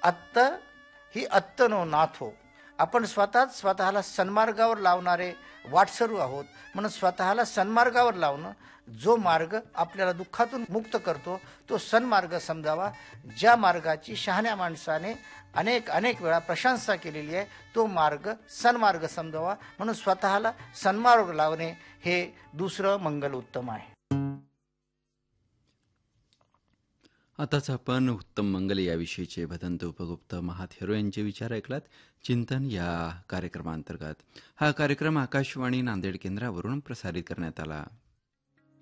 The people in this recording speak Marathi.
अत्त ही अत्त नो नाथ हो. आपण स्वतःला सन्मार्गावर लावणारे वाटसरू आहोत. म्हणून स्वतःला सन्मार्गावर लावणं, जो मार्ग आपल्याला दुःखातून मुक्त करतो तो सन्मार्ग समजावा. ज्या मार्गाची शहाण्या माणसाने अनेक वेळा प्रशंसा केलेली आहे तो मार्ग सन्मार्ग समजावा. म्हणून स्वतःला सन्मार्ग लावणे हे दुसरं मंगल उत्तम आहे. आताच आपण उत्तम मंगल याविषयीचे भदंत उपगुप्त महाथेरो यांचे विचार ऐकलात. चिंतन या कार्यक्रमांतर्गत हा कार्यक्रम आकाशवाणी नांदेड केंद्रावरून प्रसारित करण्यात आला.